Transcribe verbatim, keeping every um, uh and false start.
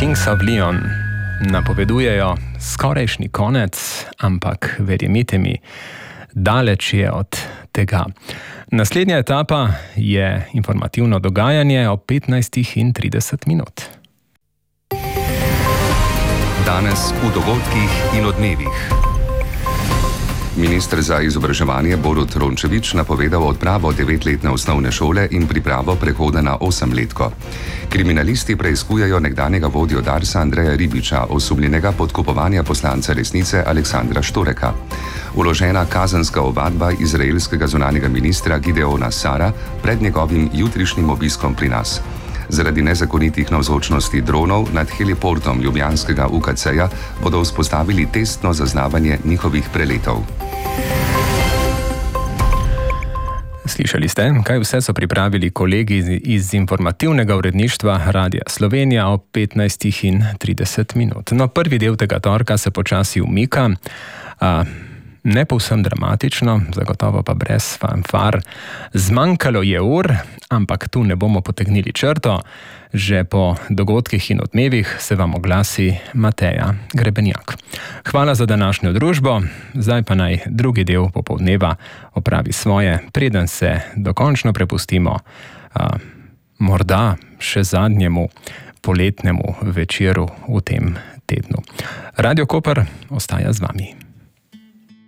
Kings of Leon napovedujejo skorajšnji konec, ampak verjemite mi, daleč je od tega. Naslednja etapa je informativno dogajanje ob petnajstih in trideset minut. Danes v dogodkih in odmevih. Minister za izobraževanje Borut Rončević napovedal odpravo devetletne osnovne šole in pripravo prehoda na osemletko. Kriminalisti preiskujejo nekdanjega vodjo Darsa Andreja Ribiča, osumljenega podkupovanja poslanca Resnice Aleksandra Štoreka. Vložena kazenska ovadba izraelskega zunanjega ministra Gideona Sara pred njegovim jutrišnjim obiskom pri nas. Zaradi nezakonitih navzočnosti dronov nad heliportom ljubljanskega U K C-ja bodo vzpostavili testno zaznavanje njihovih preletov. Slišali ste, kaj vse so pripravili kolegi iz, iz informativnega uredništva Radia Slovenija ob petnajstih in trideset minut. No, prvi del tega torka se počasi umika. A, Ne povsem dramatično, zagotovo pa brez fanfar. Zmanjkalo je ur, ampak tu ne bomo potegnili črto. Že po dogodkih in odmevih se vam oglasi Mateja Grebenjak. Hvala za današnjo družbo, zdaj pa naj drugi del popoldneva opravi svoje, preden se dokončno prepustimo a, morda še zadnjemu poletnemu večeru v tem tednu. Radio Koper ostaja z vami.